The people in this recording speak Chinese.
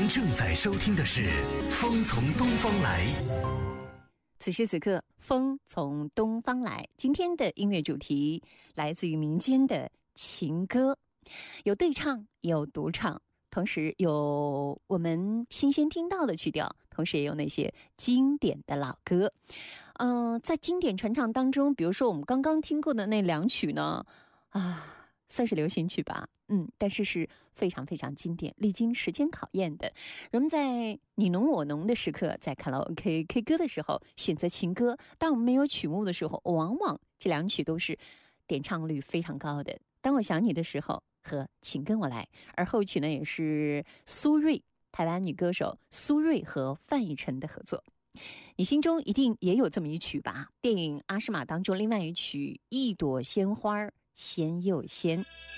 正在收听的是《风从东方来》。 此时此刻，风从东方来。今天的音乐主题来自于民间的情歌，有对唱，有独唱，同时有我们新鲜听到的曲调，同时也有那些经典的老歌。在经典传唱当中，比如说我们刚刚听过的那两曲呢，算是流行曲吧，但是是非常非常经典，历经时间考验的。人们在你侬我侬的时刻，在卡拉 OK K 歌的时候选择情歌，当我们没有曲目的时候，往往这两曲都是点唱率非常高的。当我想你的时候和请跟我来，而后曲呢也是苏芮，台湾女歌手苏芮和范逸臣的合作。你心中一定也有这么一曲吧？电影《阿诗玛》当中另外一曲《一朵鲜花鲜又鲜》。